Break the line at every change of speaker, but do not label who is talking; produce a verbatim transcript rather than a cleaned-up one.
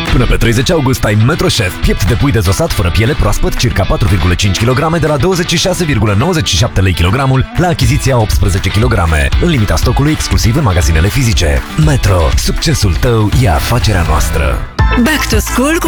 Până pe treizeci august ai Metro Chef, piept de pui dezosat fără piele proaspăt, circa patru virgulă cinci kilograme de la douăzeci și șase virgulă nouăzeci și șapte lei kilogramul la achiziția optsprezece kilograme, în limita stocului exclusiv în magazinele fizice. Metro, succesul tău e afacerea noastră.
Back to School cu